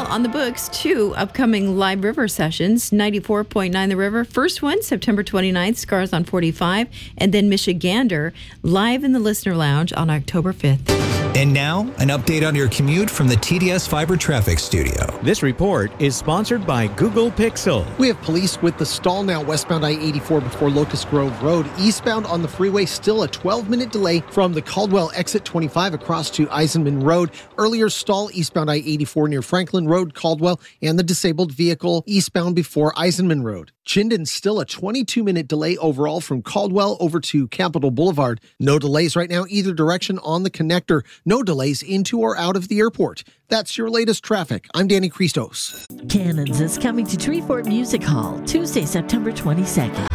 Well, on the books, 2 upcoming live river sessions, 94.9 The River. First one, September 29th, Scars on 45, and then Michigander, live in the Listener Lounge on October 5th. And now, an update on your commute from the TDS Fiber Traffic Studio. This report is sponsored by Google Pixel. We have police with the stall now westbound I-84 before Locust Grove Road. Eastbound on the freeway, still a 12-minute delay from the Caldwell exit 25 across to Eisenman Road. Earlier stall eastbound I-84 near Franklin Road, Caldwell, and the disabled vehicle eastbound before Eisenman Road. Chinden, still a 22-minute delay overall from Caldwell over to Capitol Boulevard. No delays right now either direction on the connector. No delays into or out of the airport. That's your latest traffic. I'm Danny Christos. Cannons is coming to Treefort Music Hall Tuesday, September 22nd.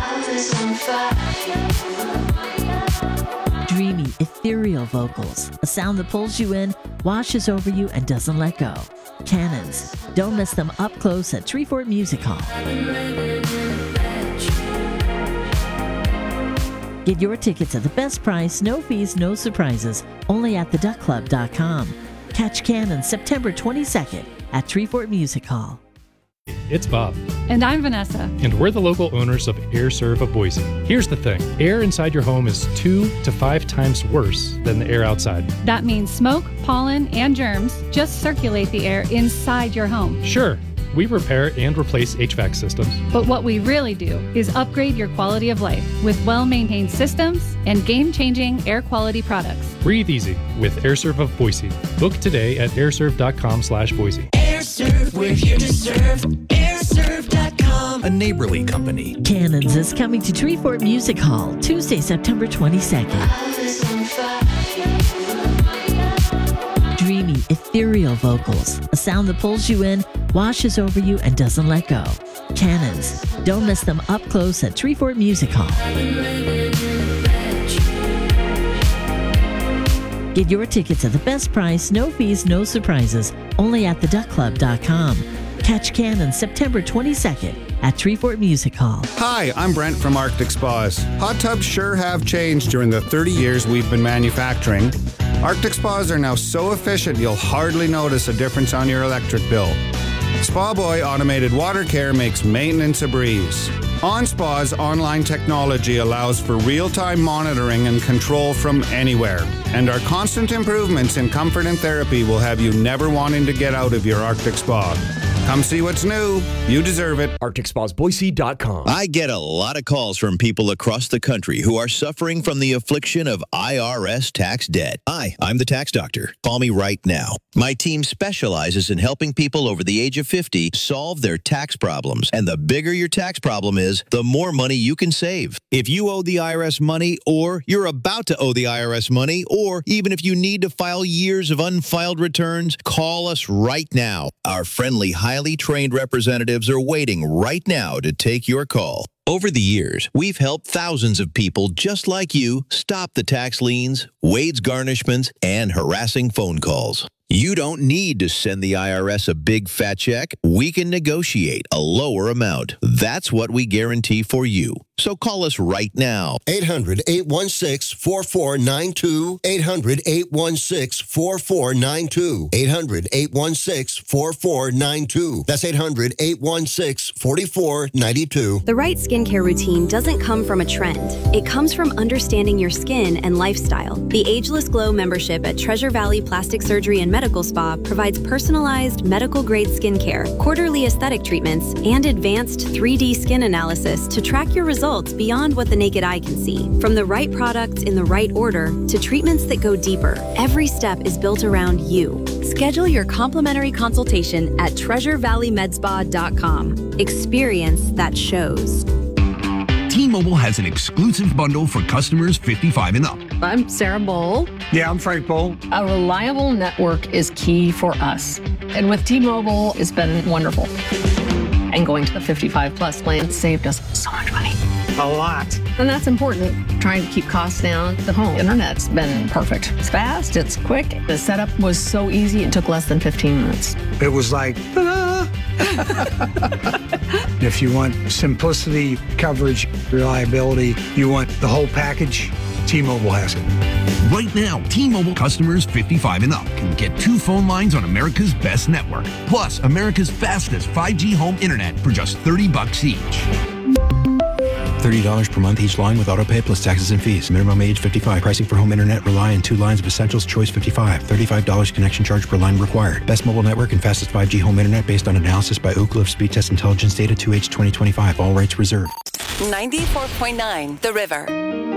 Dreamy, ethereal vocals, a sound that pulls you in, washes over you, and doesn't let go. Cannons. Don't miss them up close at Treefort Music Hall. Get your tickets at the best price, no fees, no surprises, only at theduckclub.com. Catch Cannons September 22nd at Treefort Music Hall. It's Bob. And I'm Vanessa. And we're the local owners of AirServe of Boise. Here's the thing. Air inside your home is 2 to 5 times worse than the air outside. That means smoke, pollen, and germs just circulate the air inside your home. Sure, we repair and replace HVAC systems. But what we really do is upgrade your quality of life with well-maintained systems and game-changing air quality products. Breathe easy with AirServe of Boise. Book today at airserve.com/Boise. AirServe, we're here to serve. AirServe.com. A neighborly company. Cannons is coming to Treefort Music Hall Tuesday, September 22nd. Dreamy, ethereal vocals, a sound that pulls you in, washes over you, and doesn't let go. Cannons. Don't miss them up close at Treefort Music Hall. Get your tickets at the best price, no fees, no surprises, only at theduckclub.com. Catch Cannons September 22nd at Treefort Music Hall. Hi, I'm Brent from Arctic Spas. Hot tubs sure have changed during the 30 years we've been manufacturing. Arctic Spas are now so efficient you'll hardly notice a difference on your electric bill. Spa Boy Automated Water Care makes maintenance a breeze. OnSpa's online technology allows for real-time monitoring and control from anywhere. And our constant improvements in comfort and therapy will have you never wanting to get out of your Arctic Spa. Come see what's new. You deserve it. ArcticSpasBoise.com. I get a lot of calls from people across the country who are suffering from the affliction of IRS tax debt. Hi, I'm the tax doctor. Call me right now. My team specializes in helping people over the age of 50 solve their tax problems. And the bigger your tax problem is, the more money you can save. If you owe the IRS money, or you're about to owe the IRS money, or even if you need to file years of unfiled returns, call us right now. Our friendly, highly trained representatives are waiting right now to take your call. Over the years, we've helped thousands of people just like you stop the tax liens, wage garnishments, and harassing phone calls. You don't need to send the IRS a big fat check. We can negotiate a lower amount. That's what we guarantee for you. So call us right now. 800-816-4492. 800-816-4492. 800-816-4492. That's 800-816-4492. The right skincare routine doesn't come from a trend. It comes from understanding your skin and lifestyle. The Ageless Glow membership at Treasure Valley Plastic Surgery and Medical Spa provides personalized medical-grade skincare, quarterly aesthetic treatments, and advanced 3D skin analysis to track your results beyond what the naked eye can see. From the right products in the right order to treatments that go deeper, every step is built around you. Schedule your complimentary consultation at TreasureValleyMedSpa.com. Experience that shows. T-Mobile has an exclusive bundle for customers 55 and up. I'm Sarah Bowl. Yeah, I'm Frank Bowl. A reliable network is key for us. And with T-Mobile, it's been wonderful. And going to the 55 plus plan saved us so much money. A lot. And that's important. Trying to keep costs down. The home internet's been perfect. It's fast, it's quick. The setup was so easy, it took less than 15 minutes. It was like, ta-da! If you want simplicity, coverage, reliability, you want the whole package, T-Mobile has it. Right now, T-Mobile customers 55 and up can get 2 phone lines on America's best network, plus America's fastest 5G home internet for just $30 each. $30 per month each line with autopay plus taxes and fees. Minimum age 55. Pricing for home internet rely on 2 lines of Essentials Choice 55. $35 connection charge per line required. Best mobile network and fastest 5G home internet based on analysis by Ookla of Speed Test Intelligence data 2H 2025. All rights reserved. 94.9 The River.